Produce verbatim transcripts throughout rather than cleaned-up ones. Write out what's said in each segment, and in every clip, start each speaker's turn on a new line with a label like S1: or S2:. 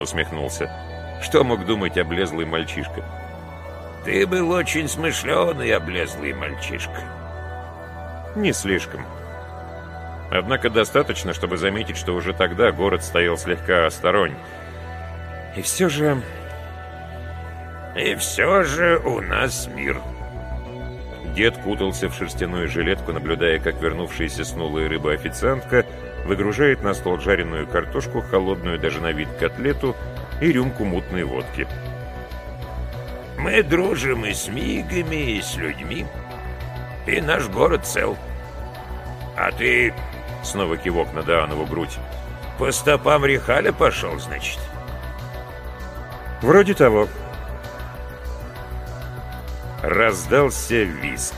S1: усмехнулся. Что мог думать облезлый мальчишка?
S2: Ты был очень смышленый, облезлый мальчишка.
S1: Не слишком. Однако достаточно, чтобы заметить, что уже тогда город стоял слегка осторонь. И все же...
S2: И все же у нас мир.
S1: Дед кутался в шерстяную жилетку, наблюдая, как вернувшаяся снулая рыба-официантка выгружает на стол жареную картошку, холодную даже на вид котлету и рюмку мутной водки.
S2: Мы дружим и с мигами, и с людьми. И наш город цел. А ты...
S1: Снова кивок на Даанову грудь.
S2: По стопам Рихаля пошел, значит?
S1: Вроде того. Раздался визг.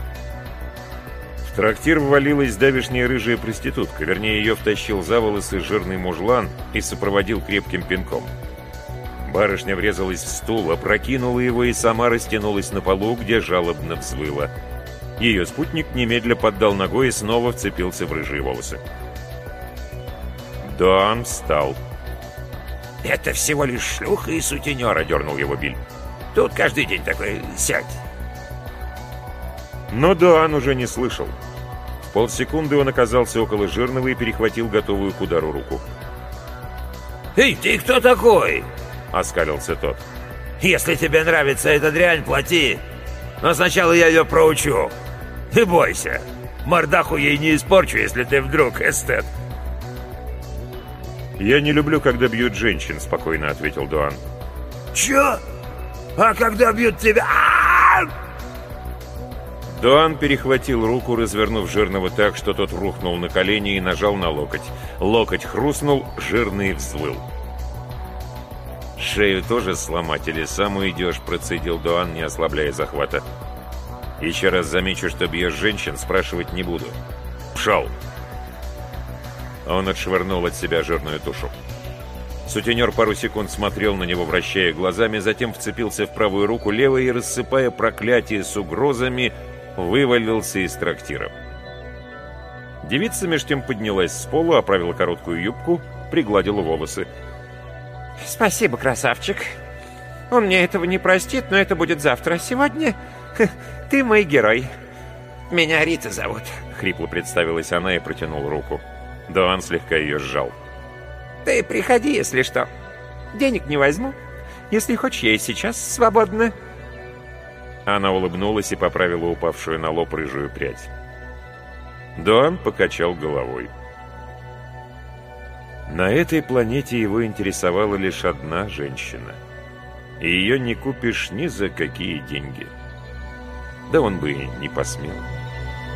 S1: В трактир ввалилась давешняя рыжая проститутка. Вернее, ее втащил за волосы жирный мужлан и сопроводил крепким пинком. Барышня врезалась в стул, опрокинула его и сама растянулась на полу, где жалобно взвыла. Ее спутник немедля поддал ногой и снова вцепился в рыжие волосы. Доан встал.
S2: «Это всего лишь шлюха и сутенер», — одернул его Биль. «Тут каждый день такой, сядь».
S1: Но Доан уже не слышал. В полсекунды он оказался около жирного и перехватил готовую к удару руку.
S2: «Эй, ты кто такой?»
S1: — оскалился тот.
S2: «Если тебе нравится эта дрянь, плати. Но сначала я ее проучу. Не бойся, мордаху ей не испорчу, если ты вдруг эстет».
S1: «Я не люблю, когда бьют женщин», — спокойно ответил Доан.
S2: «Чё? А когда бьют тебя?» А-а-а!
S1: Доан перехватил руку, развернув жирного так, что тот рухнул на колени и нажал на локоть. Локоть хрустнул, жирный взвыл. «Шею тоже сломать или сам уйдешь?» — процедил Доан, не ослабляя захвата. «Еще раз замечу, что бьешь женщин, спрашивать не буду. Пшел!» Он отшвырнул от себя жирную тушу. Сутенер пару секунд смотрел на него, вращая глазами, затем вцепился в правую руку левой и, рассыпая проклятие с угрозами, вывалился из трактира. Девица меж тем поднялась с пола, оправила короткую юбку, пригладила волосы.
S3: «Спасибо, красавчик. Он мне этого не простит, но это будет завтра. Сегодня ты мой герой. Меня Рита зовут»,
S1: — хрипло представилась она и протянула руку. Доан слегка ее сжал.
S3: «Ты приходи, если что. Денег не возьму. Если хочешь, я и сейчас свободна».
S1: Она улыбнулась и поправила упавшую на лоб рыжую прядь. Доан покачал головой. На этой планете его интересовала лишь одна женщина. И ее не купишь ни за какие деньги. Да он бы и не посмел.